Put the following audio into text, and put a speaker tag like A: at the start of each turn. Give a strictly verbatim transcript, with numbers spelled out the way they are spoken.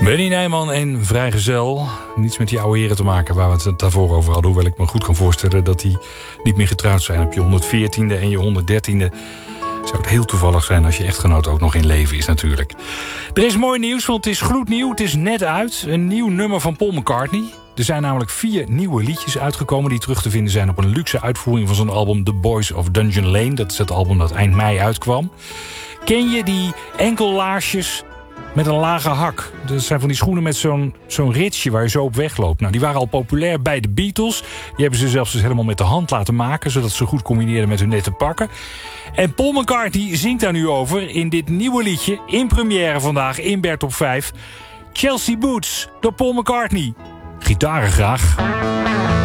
A: Benny Nijman en Vrijgezel. Niets met die oude heren te maken waar we het daarvoor over hadden. Hoewel ik me goed kan voorstellen dat die niet meer getrouwd zijn. Op je honderdveertiende en je honderddertiende zou het heel toevallig zijn als je echtgenoot ook nog in leven is natuurlijk. Er is mooi nieuws, want het is gloednieuw. Het is net uit. Een nieuw nummer van Paul McCartney. Er zijn namelijk vier nieuwe liedjes uitgekomen die terug te vinden zijn op een luxe uitvoering van zijn album The Boys of Dungeon Lane. Dat is het album dat eind mei uitkwam. Ken je die enkellaarsjes met een lage hak? Dat zijn van die schoenen met zo'n zo'n ritsje waar je zo op wegloopt. Nou, die waren al populair bij de Beatles. Die hebben ze zelfs dus helemaal met de hand laten maken, zodat ze goed combineerden met hun nette pakken. En Paul McCartney zingt daar nu over in dit nieuwe liedje, in première vandaag in Bert op vijf. Chelsea Boots door Paul McCartney. Gitaren graag.